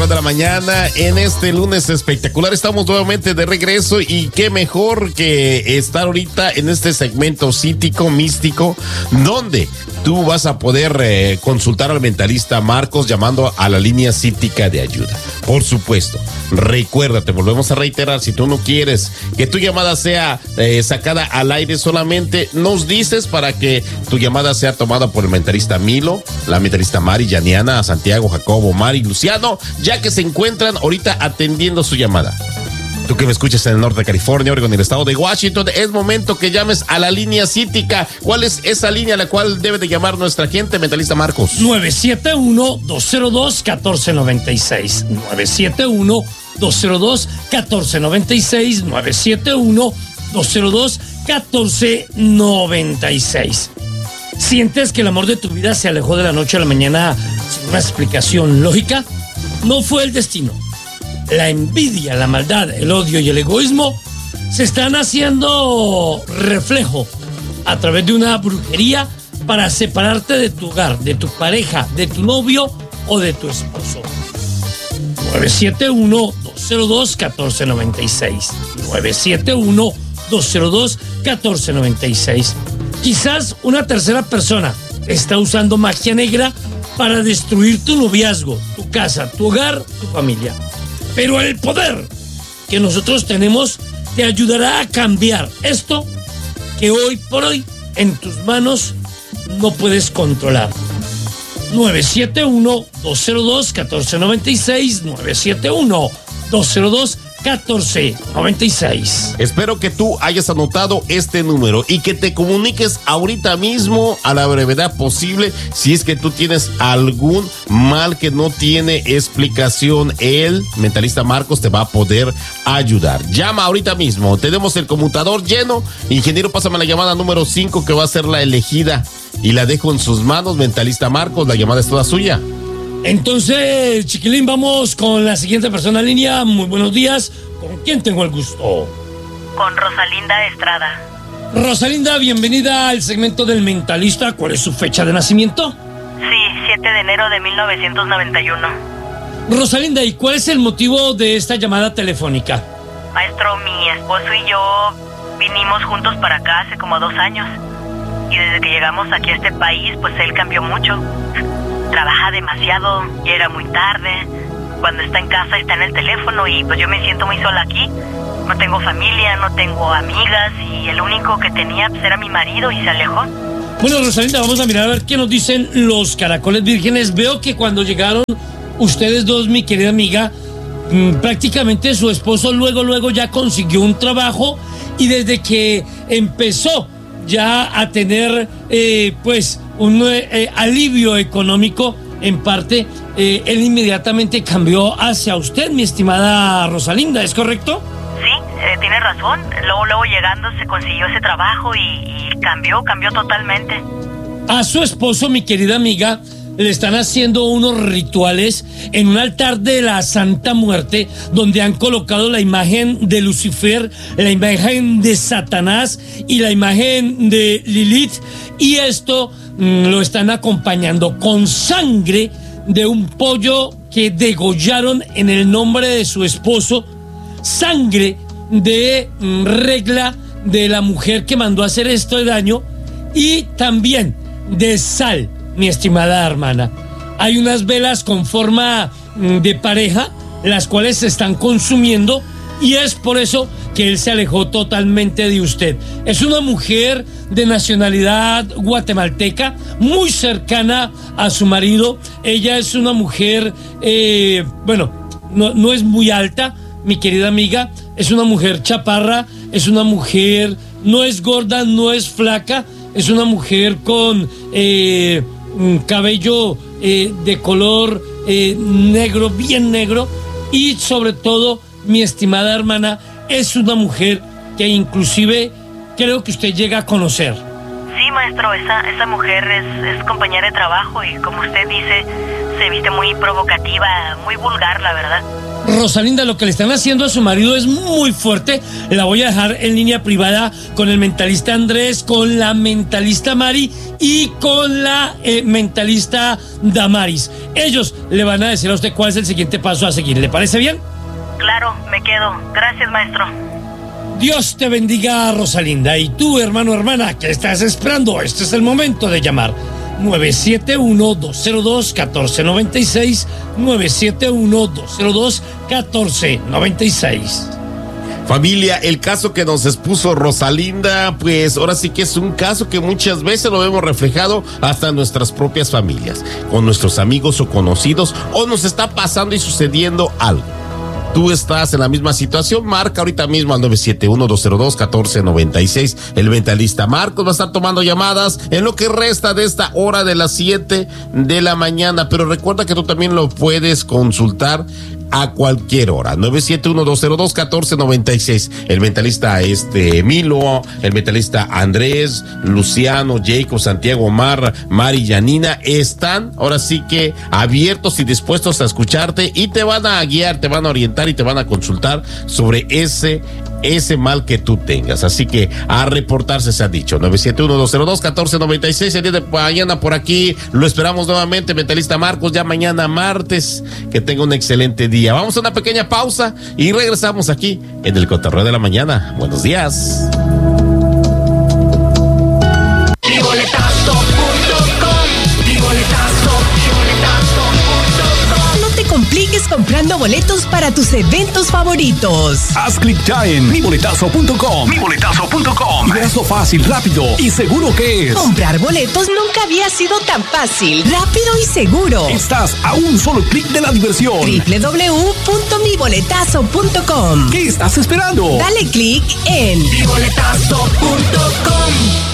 de la mañana en este lunes espectacular. Estamos nuevamente de regreso y qué mejor que estar ahorita en este segmento cítico, místico, donde tú vas a poder consultar al mentalista Marcos llamando a la línea cítica de ayuda. Por supuesto, recuérdate, volvemos a reiterar, si tú no quieres que tu llamada sea sacada al aire, solamente nos dices para que tu llamada sea tomada por el mentalista Milo, la mentalista Mari, Yaniana, Santiago, Jacobo, Mari, Luciano, ya que se encuentran ahorita atendiendo su llamada. Tú que me escuchas en el norte de California, Oregon y el estado de Washington, es momento que llames a la línea cítica. ¿Cuál es esa línea a la cual debe de llamar nuestra gente, mentalista Marcos? 971-202-1496. 971-202-1496. 971-202-1496. ¿Sientes que el amor de tu vida se alejó de la noche a la mañana sin una explicación lógica? No fue el destino. La envidia, la maldad, el odio y el egoísmo se están haciendo reflejo a través de una brujería para separarte de tu hogar, de tu pareja, de tu novio o de tu esposo. 971-202-1496. 971-202-1496. Quizás una tercera persona está usando magia negra para destruir tu noviazgo, tu casa, tu hogar, tu familia. Pero el poder que nosotros tenemos te ayudará a cambiar esto que hoy por hoy en tus manos no puedes controlar. 971-202-1496. 971-202-1496. Espero que tú hayas anotado este número y que te comuniques ahorita mismo a la brevedad posible si es que tú tienes algún mal que no tiene explicación. El mentalista Marcos te va a poder ayudar. Llama ahorita mismo. Tenemos el conmutador lleno. Ingeniero, pásame la llamada número 5 que va a ser la elegida y la dejo en sus manos, mentalista Marcos. La llamada es toda suya. Entonces, chiquilín, vamos con la siguiente persona en línea. Muy buenos días. ¿Con quién tengo el gusto? Con Rosalinda Estrada. Rosalinda, bienvenida al segmento del mentalista. ¿Cuál es su fecha de nacimiento? Sí, 7 de enero de 1991. Rosalinda, ¿y cuál es el motivo de esta llamada telefónica? Maestro, mi esposo y yo vinimos juntos para acá hace como 2 años. Y desde que llegamos aquí a este país, pues él cambió mucho. Trabaja demasiado, llega muy tarde. Cuando está en casa está en el teléfono y pues yo me siento muy sola aquí. No tengo familia, no tengo amigas y el único que tenía pues era mi marido y se alejó. Bueno, Rosalinda, vamos a mirar a ver qué nos dicen los caracoles vírgenes. Veo que cuando llegaron ustedes dos, mi querida amiga, prácticamente su esposo luego ya consiguió un trabajo y desde que empezó ya a tener pues un alivio económico en parte, él inmediatamente cambió hacia usted, mi estimada Rosalinda, ¿es correcto? Sí, tiene razón. Luego llegando se consiguió ese trabajo y cambió totalmente. A su esposo, mi querida amiga, le están haciendo unos rituales en un altar de la Santa Muerte donde han colocado la imagen de Lucifer, la imagen de Satanás y la imagen de Lilith, y esto lo están acompañando con sangre de un pollo que degollaron en el nombre de su esposo, sangre de regla de la mujer que mandó a hacer esto de daño y también de sal, mi estimada hermana. Hay unas velas con forma de pareja, las cuales se están consumiendo y es por eso que él se alejó totalmente de usted. Es una mujer de nacionalidad guatemalteca, muy cercana a su marido. Ella es una mujer, no es muy alta, mi querida amiga. Es una mujer chaparra, es una mujer, no es gorda, no es flaca. Es una mujer con cabello de color negro, bien negro. Y sobre todo, mi estimada hermana, es una mujer que inclusive creo que usted llega a conocer. Sí, maestro, esa mujer es compañera de trabajo y como usted dice, se viste muy provocativa, muy vulgar, la verdad. Rosalinda, lo que le están haciendo a su marido es muy fuerte. La voy a dejar en línea privada con el mentalista Andrés, con la mentalista Mari y con la mentalista Damaris. Ellos le van a decir a usted cuál es el siguiente paso a seguir. ¿Le parece bien? Claro, me quedo. Gracias, maestro. Dios te bendiga, Rosalinda. Y tú, hermano, hermana, ¿qué estás esperando? Este es el momento de llamar. 971-202-1496, 971-202-1496. Familia, el caso que nos expuso Rosalinda, pues ahora sí que es un caso que muchas veces lo vemos reflejado hasta en nuestras propias familias, con nuestros amigos o conocidos, o nos está pasando y sucediendo algo. Tú estás en la misma situación, marca ahorita mismo al 971-202-1496. El mentalista Marcos va a estar tomando llamadas en lo que resta de esta hora de las 7 de la mañana. Pero recuerda que tú también lo puedes consultar a cualquier hora. 971-202-1496. El mentalista Milo, el mentalista Andrés, Luciano, Jacob, Santiago, Omar, Mari, Yanina están ahora sí que abiertos y dispuestos a escucharte y te van a guiar, te van a orientar y te van a consultar sobre ese mal que tú tengas. Así que a reportarse se ha dicho. 971-202-1496. El día de mañana por aquí lo esperamos nuevamente, mentalista Marcos, ya mañana martes. Que tenga un excelente día. Vamos a una pequeña pausa y regresamos aquí en el Cotorreo de la Mañana. Buenos días. Compliques comprando boletos para tus eventos favoritos. Haz clic ya en miboletazo.com. Miboletazo.com. Y verás lo fácil, rápido y seguro que es. Comprar boletos nunca había sido tan fácil, rápido y seguro. Estás a un solo clic de la diversión. www.miboletazo.com. ¿Qué estás esperando? Dale clic en miboletazo.com.